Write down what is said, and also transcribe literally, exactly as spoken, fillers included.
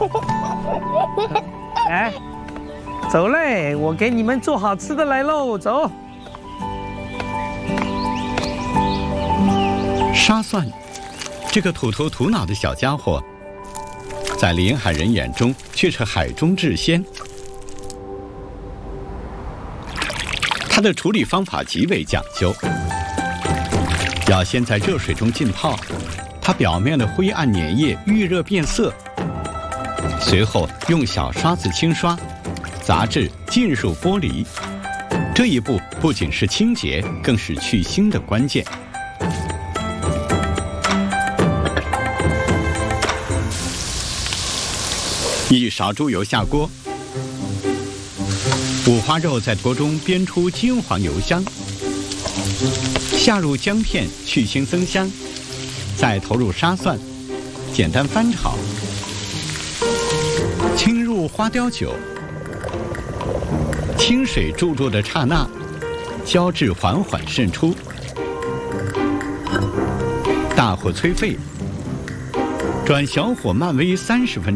哎，走嘞，我给你们做好吃的来喽，走。 沙蒜，这个土头土脑的小家伙，在临海人眼中却是海中至仙。它的处理方法极为讲究，要先在热水中浸泡，它表面的灰暗粘液遇热变色，随后用小刷子轻刷，杂质尽数剥离。这一步不仅是清洁，更是去腥的关键。一勺猪油下锅，五花肉在锅中煸出金黄油香，下入姜片去腥增香，再投入沙蒜，简单翻炒，倾入花雕酒，清水注入的刹那，胶质缓缓渗出，大火催沸，转小火慢煨三十分钟。